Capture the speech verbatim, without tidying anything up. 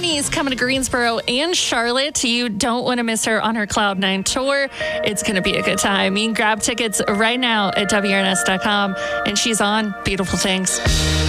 Bonnie's coming to Greensboro and Charlotte. You don't want to miss her on her Cloud nine tour. It's going to be a good time. You can grab tickets right now at W R N S dot com. And she's on Beautiful Things.